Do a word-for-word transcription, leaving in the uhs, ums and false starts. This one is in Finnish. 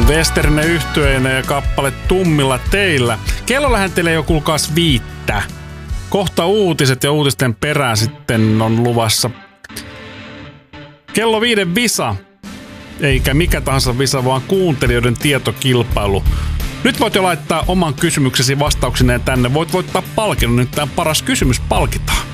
Westerinen yhtyeinen ja kappale Tummilla teillä. Kello lähentelee jo kuulkaas viittä. Kohta uutiset ja uutisten perään sitten on luvassa kello viiden visa. Eikä mikä tahansa visa, vaan kuuntelijoiden tietokilpailu. Nyt voit jo laittaa oman kysymyksesi vastauksineen tänne. Voit voittaa palkinnon, nyt tämä paras kysymys palkitaan.